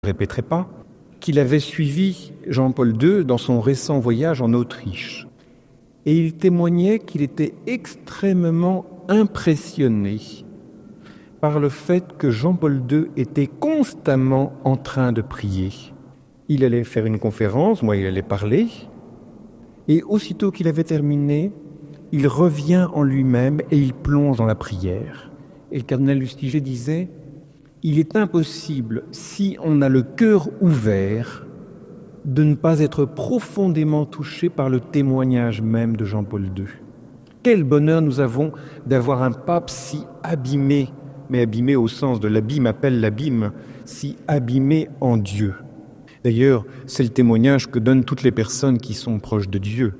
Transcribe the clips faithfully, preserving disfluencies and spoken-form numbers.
ne répéterai pas, qu'il avait suivi Jean-Paul deux dans son récent voyage en Autriche. Et il témoignait qu'il était extrêmement impressionné par le fait que Jean-Paul deux était constamment en train de prier. Il allait faire une conférence, moi il allait parler, et aussitôt qu'il avait terminé, il revient en lui-même et il plonge dans la prière. Et le cardinal Lustiger disait, il est impossible, si on a le cœur ouvert, de ne pas être profondément touché par le témoignage même de Jean-Paul deux. Quel bonheur nous avons d'avoir un pape si abîmé, mais abîmé au sens de l'abîme appelle l'abîme, si abîmé en Dieu. D'ailleurs, c'est le témoignage que donnent toutes les personnes qui sont proches de Dieu.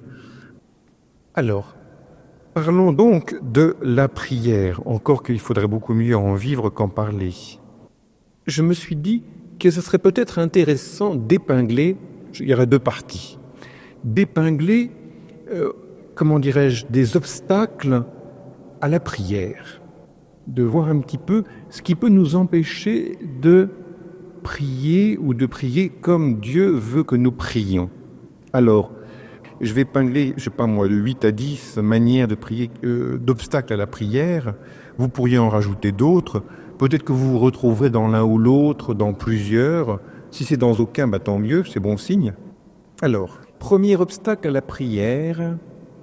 Alors, parlons donc de la prière, encore qu'il faudrait beaucoup mieux en vivre qu'en parler. Je me suis dit que ce serait peut-être intéressant d'épingler, il y aurait deux parties, d'épingler, euh, comment dirais-je, des obstacles à la prière, de voir un petit peu ce qui peut nous empêcher de prier ou de prier comme Dieu veut que nous prions. Alors, je vais épingler, je sais pas moi, de huit à dix manières de prier, euh, d'obstacles à la prière. Vous pourriez en rajouter d'autres. Peut-être que vous vous retrouverez dans l'un ou l'autre, dans plusieurs. Si c'est dans aucun, bah tant mieux, c'est bon signe. Alors, premier obstacle à la prière,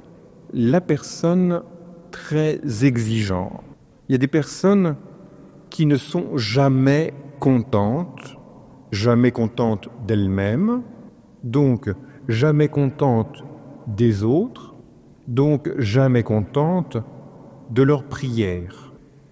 la personne très exigeante. Il y a des personnes qui ne sont jamais contentes, jamais contentes d'elles-mêmes, donc jamais contentes des autres, donc jamais contentes de leur prière.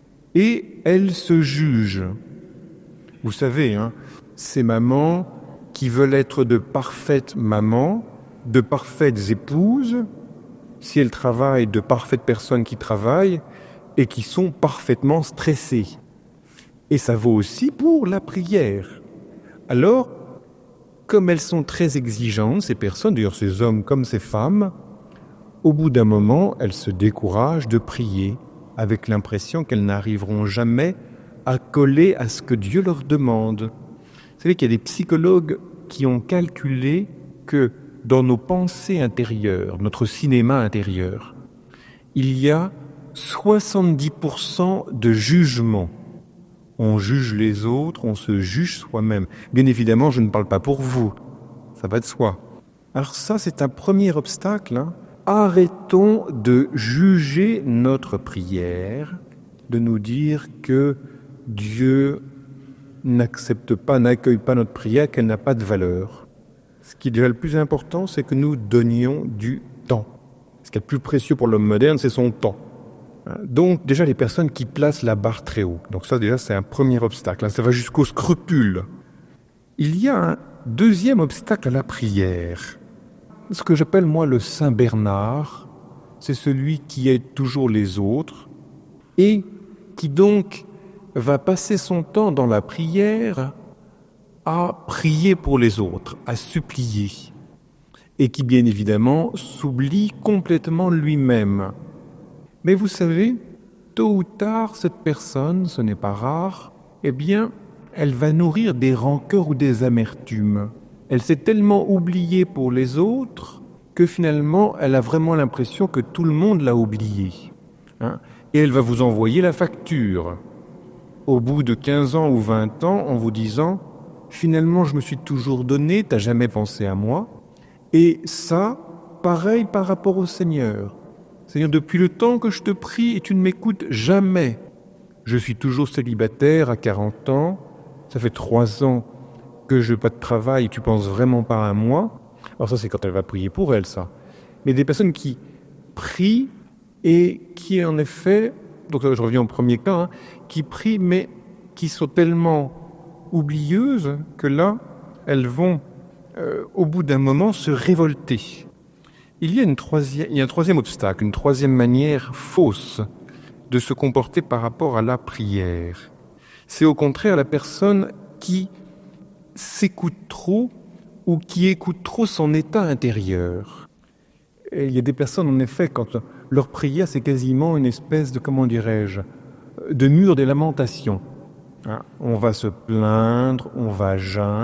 Et elles se jugent. Vous savez, hein, ces mamans qui veulent être de parfaites mamans, de parfaites épouses, si elles travaillent, de parfaites personnes qui travaillent et qui sont parfaitement stressées. Et ça vaut aussi pour la prière. Alors, comme elles sont très exigeantes, ces personnes, d'ailleurs ces hommes comme ces femmes, au bout d'un moment, elles se découragent de prier avec l'impression qu'elles n'arriveront jamais à coller à ce que Dieu leur demande. Vous savez qu'il y a des psychologues qui ont calculé que dans nos pensées intérieures, notre cinéma intérieur, il y a soixante-dix pour cent de jugement. On juge les autres, on se juge soi-même. Bien évidemment, je ne parle pas pour vous, ça va de soi. Alors ça, c'est un premier obstacle. Hein. Arrêtons de juger notre prière, de nous dire que Dieu n'accepte pas, n'accueille pas notre prière, qu'elle n'a pas de valeur. Ce qui est déjà le plus important, c'est que nous donnions du temps. Ce qui est le plus précieux pour l'homme moderne, c'est son temps. Donc déjà les personnes qui placent la barre très haut. Donc ça déjà c'est un premier obstacle. Ça va jusqu'au scrupule. Il y a un deuxième obstacle à la prière. Ce que j'appelle moi le Saint Bernard, c'est celui qui aide toujours les autres et qui donc va passer son temps dans la prière à prier pour les autres, à supplier. Et qui bien évidemment s'oublie complètement lui-même. Mais vous savez, tôt ou tard, cette personne, ce n'est pas rare, eh bien, elle va nourrir des rancœurs ou des amertumes. Elle s'est tellement oubliée pour les autres que finalement, elle a vraiment l'impression que tout le monde l'a oubliée. Hein, et elle va vous envoyer la facture. Au bout de quinze ans ou vingt ans, en vous disant « Finalement, je me suis toujours donné, t'as jamais pensé à moi. » Et ça, pareil par rapport au Seigneur. Seigneur, depuis le temps que je te prie et tu ne m'écoutes jamais. Je suis toujours célibataire à quarante ans. Ça fait trois ans que je n'ai pas de travail et tu penses vraiment pas à moi. Alors ça, c'est quand elle va prier pour elle, ça. Mais des personnes qui prient et qui, en effet, donc je reviens au premier cas, hein, qui prient mais qui sont tellement oublieuses que là, elles vont, euh, au bout d'un moment, se révolter. Il y a une troisième, il y a un troisième obstacle, une troisième manière fausse de se comporter par rapport à la prière. C'est au contraire la personne qui s'écoute trop ou qui écoute trop son état intérieur. Et il y a des personnes, en effet, quand leur prière, c'est quasiment une espèce de, comment dirais-je, de mur des lamentations. Ah, on va se plaindre, on va geindre.